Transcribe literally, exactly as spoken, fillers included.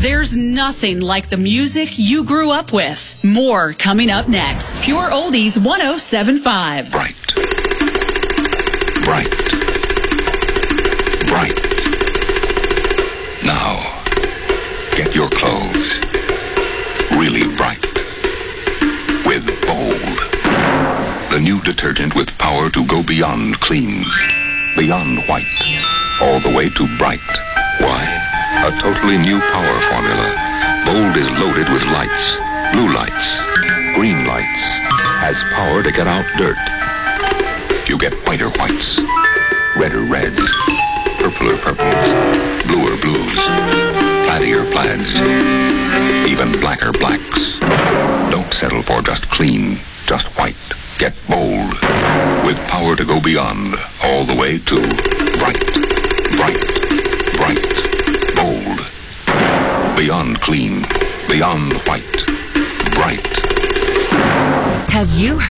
There's nothing like the music you grew up with. More coming up next. Pure Oldies one oh seven point five. Bright. Bright. Bright. Now, get your clothes really bright. With Bold. The new detergent with power to go beyond clean. Beyond white. All the way to bright. Why? A totally new power formula. Bold is loaded with lights. Blue lights. Green lights. Has power to get out dirt. You get whiter whites. Redder reds. Purpler purples. Bluer blues. Plaidier plaids. Even blacker blacks. Don't settle for just clean, just white. Get Bold. With power to go beyond. All the way to bright. Bright. Bright. Bold. Beyond clean. Beyond white. Bright. Have you